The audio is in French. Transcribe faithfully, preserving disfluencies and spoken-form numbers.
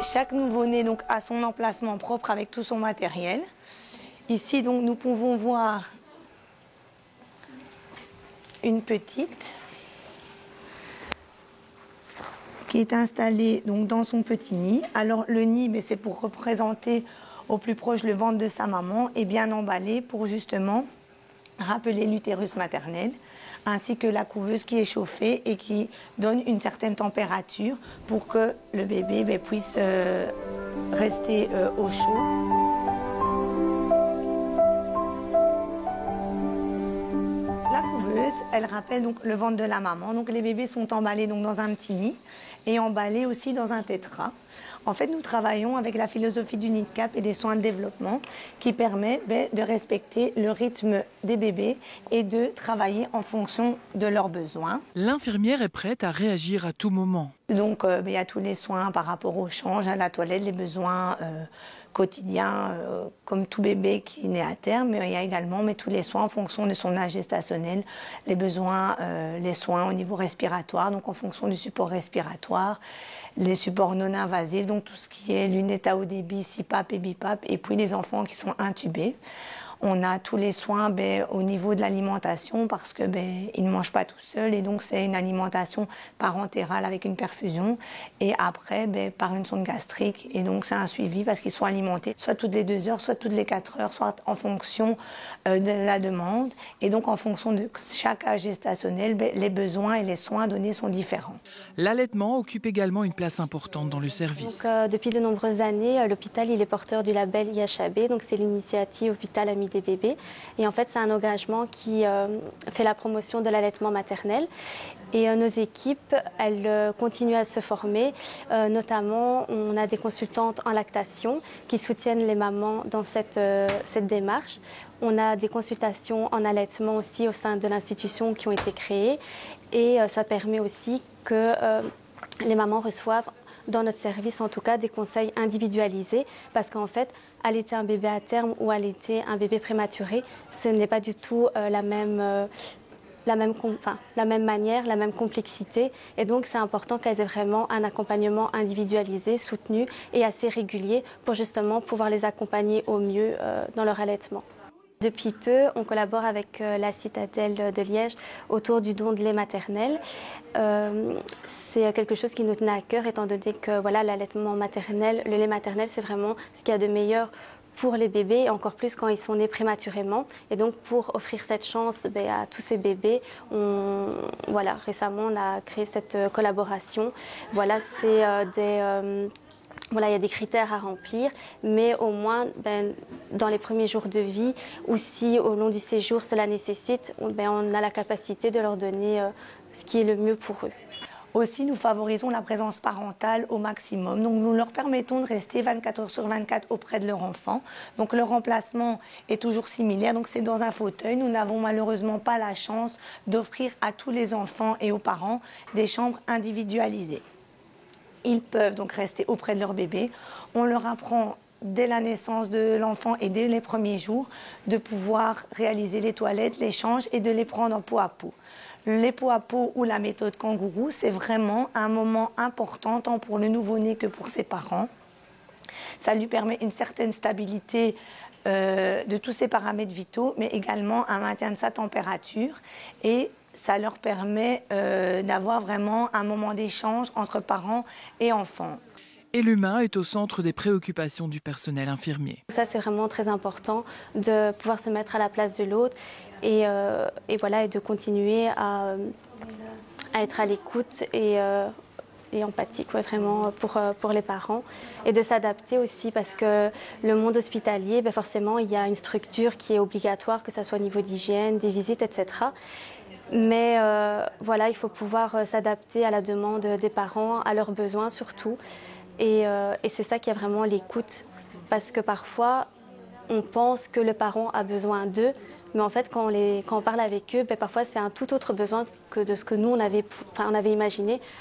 Chaque nouveau-né donc, a son emplacement propre avec tout son matériel. Ici, donc, nous pouvons voir une petite qui est installée donc, dans son petit nid. Alors, le nid, c'est pour représenter au plus proche le ventre de sa maman et bien emballé pour justement rappeler l'utérus maternel, ainsi que la couveuse qui est chauffée et qui donne une certaine température pour que le bébé ben, puisse euh, rester euh, au chaud. La couveuse, elle rappelle donc le ventre de la maman. Donc les bébés sont emballés donc, dans un petit nid et emballés aussi dans un tétra. En fait, nous travaillons avec la philosophie du NIDCAP et des soins de développement qui permet ben, de respecter le rythme des bébés et de travailler en fonction de leurs besoins. L'infirmière est prête à réagir à tout moment. Donc, euh, ben, il y a tous les soins par rapport au change, à la toilette, les besoins euh, quotidiens, euh, comme tout bébé qui naît à terme. Mais il y a également mais, tous les soins en fonction de son âge gestationnel, les besoins, euh, les soins au niveau respiratoire, donc en fonction du support respiratoire, les supports non invasifs, donc tout ce qui est lunettes à haut débit, C PAP et B PAP, et puis les enfants qui sont intubés. On a tous les soins ben, au niveau de l'alimentation parce que ben, ils ne mangent pas tout seuls et donc c'est une alimentation parentérale avec une perfusion et après ben, par une sonde gastrique et donc c'est un suivi parce qu'ils sont alimentés soit toutes les deux heures, soit toutes les quatre heures, soit en fonction euh, de la demande et donc en fonction de chaque âge gestationnel, ben, les besoins et les soins donnés sont différents. L'allaitement occupe également une place importante dans le service. Donc, euh, depuis de nombreuses années, euh, l'hôpital il est porteur du label I H A B, donc c'est l'initiative Hôpital Ami des bébés. Et en fait, c'est un engagement qui euh, fait la promotion de l'allaitement maternel. Et euh, nos équipes, elles euh, continuent à se former. Euh, notamment, on a des consultantes en lactation qui soutiennent les mamans dans cette, euh, cette démarche. On a des consultations en allaitement aussi au sein de l'institution qui ont été créées. Et euh, ça permet aussi que euh, les mamans reçoivent dans notre service, en tout cas, des conseils individualisés parce qu'en fait, allaiter un bébé à terme ou allaiter un bébé prématuré, ce n'est pas du tout euh, la même, euh, la même, enfin, la même manière, la même complexité. Et donc, c'est important qu'elles aient vraiment un accompagnement individualisé, soutenu et assez régulier pour justement pouvoir les accompagner au mieux euh, dans leur allaitement. Depuis peu, on collabore avec euh, la Citadelle de Liège autour du don de lait maternel. Euh, c'est quelque chose qui nous tenait à cœur étant donné que voilà, l'allaitement maternel, le lait maternel, c'est vraiment ce qu'il y a de meilleur pour les bébés, et encore plus quand ils sont nés prématurément. Et donc, pour offrir cette chance ben, à tous ces bébés, on, voilà, récemment, on a créé cette euh, collaboration. Voilà, c'est euh, des... Euh, Voilà, il y a des critères à remplir, mais au moins, ben, dans les premiers jours de vie, ou si au long du séjour cela nécessite, on, ben, on a la capacité de leur donner euh, ce qui est le mieux pour eux. Aussi, nous favorisons la présence parentale au maximum. Donc, nous leur permettons de rester vingt-quatre heures sur vingt-quatre auprès de leur enfant. Donc, le remplacement est toujours similaire. Donc, c'est dans un fauteuil. Nous n'avons malheureusement pas la chance d'offrir à tous les enfants et aux parents des chambres individualisées. Ils peuvent donc rester auprès de leur bébé. On leur apprend dès la naissance de l'enfant et dès les premiers jours de pouvoir réaliser les toilettes, l'échange et de les prendre en peau à peau. Les peau à peau ou la méthode kangourou, c'est vraiment un moment important tant pour le nouveau-né que pour ses parents. Ça lui permet une certaine stabilité euh, de tous ses paramètres vitaux, mais également un maintien de sa température et ça leur permet euh, d'avoir vraiment un moment d'échange entre parents et enfants. Et l'humain est au centre des préoccupations du personnel infirmier. Ça, c'est vraiment très important de pouvoir se mettre à la place de l'autre et, euh, et, voilà, et de continuer à, à être à l'écoute et, euh, et empathique, ouais, vraiment pour, pour les parents. Et de s'adapter aussi parce que le monde hospitalier, ben forcément, il y a une structure qui est obligatoire, que ce soit au niveau d'hygiène, des visites, et cetera. Mais euh, voilà, il faut pouvoir euh, s'adapter à la demande des parents, à leurs besoins surtout. Et, euh, et c'est ça qui est vraiment l'écoute. Parce que parfois, on pense que le parent a besoin d'eux, mais en fait, quand on, les, quand on parle avec eux, ben, parfois c'est un tout autre besoin que de ce que nous, on avait, enfin, on avait imaginé.